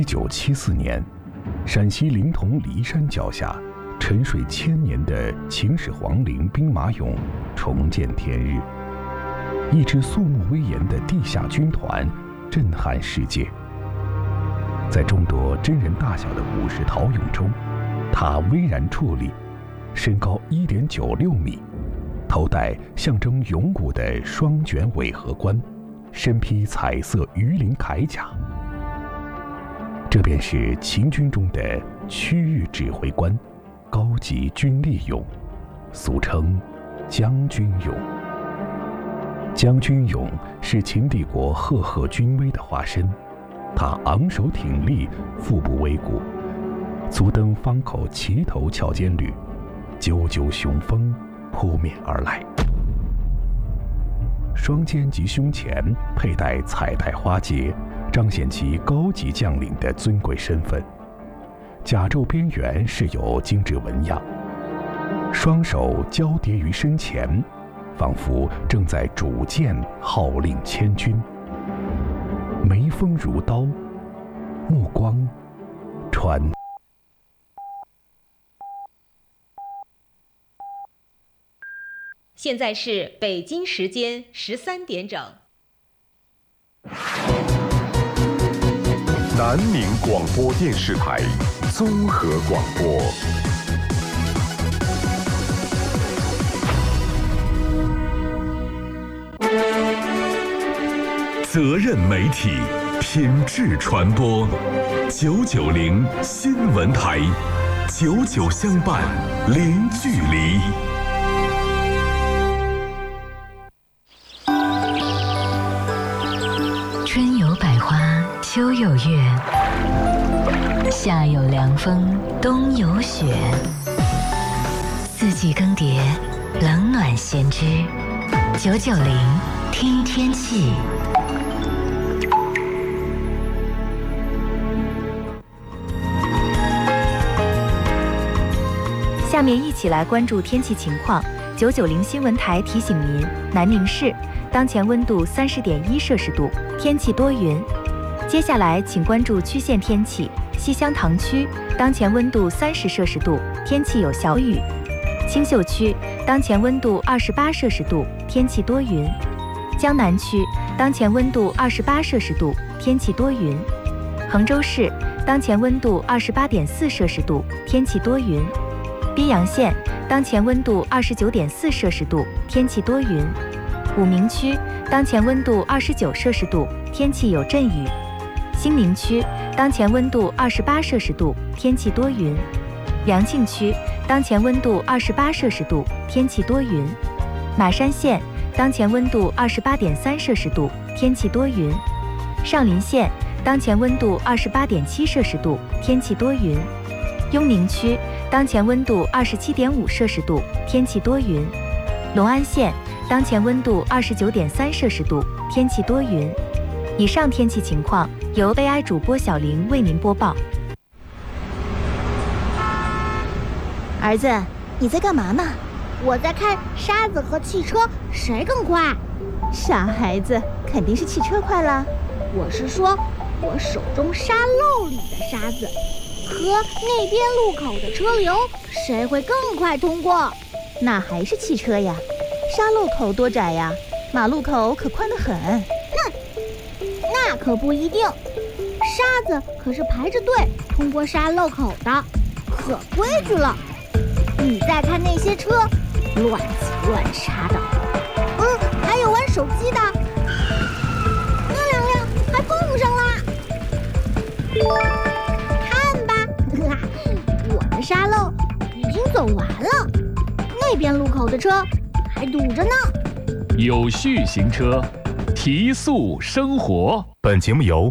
1974年，陕西临潼骊山脚下，沉睡1000年的秦始皇陵兵马俑重见天日。一支肃穆威严的地下军团震撼世界。在众多真人大小的武士陶俑中，它巍然矗立，身高1.96米，头戴象征勇武的双卷尾盒冠，身披彩色鱼鳞铠甲。这便是秦军中的区域指挥官，高级军力俑，俗称将军俑。将军俑是秦帝国赫赫军威的化身，他昂首挺立，腹部微鼓，足蹬方口齐头翘肩履，赳赳雄风扑面而来。双肩及胸前佩戴彩带花结，彰显其高级将领的尊贵身份。甲胄边缘饰有精致纹样，双手交叠于身前，仿佛正在主剑号令千军。眉峰如刀，目光穿。 现在是北京时间13点整。 南宁广播电视台综合广播。责任媒体，品质传播，990新闻台，99相伴，零距离。 春有百花，秋有月，夏有凉风，冬有雪。四季更迭，冷暖先知。990听天气。 下面一起来关注天气情况。990新闻台提醒您，南宁市当前温度30.1摄氏度，天气多云。接下来请关注区县天气。西乡塘区当前温度30摄氏度，天气有小雨。青秀区当前温度28摄氏度，天气多云。江南区当前温度28摄氏度，天气多云。衡州市当前温度28.4摄氏度，天气多云。宾阳县当前温度29.4摄氏度，天气多云。武鸣区当前温度29摄氏度，天气有阵雨。兴宁区当前温度28摄氏度，天气多云。良庆区当前温度28摄氏度，天气多云。马山县当前温度28.3摄氏度，天气多云。上林县当前温度28.7摄氏度，天气多云。雍宁区当前温度27.5摄氏度，天气多云。隆安县当前温度29.3摄氏度，天气多云。以上天气情况由 AI 主播小玲为您播报。 儿子，你在干嘛呢？ 我在看沙子和汽车谁更快。 傻孩子，肯定是汽车快啦。 我是说，我手中沙漏里的沙子和那边路口的车流，谁会更快通过？ 那还是汽车呀，沙漏口多窄呀，马路口可宽得很。 那可不一定，沙子可是排着队通过沙漏口的，可规矩了。你再看那些车，乱挤乱插的，还有玩手机的，那两辆还碰上了。看吧，我的沙漏已经走完了，那边路口的车还堵着呢。 有序行车，提速生活。 本节目由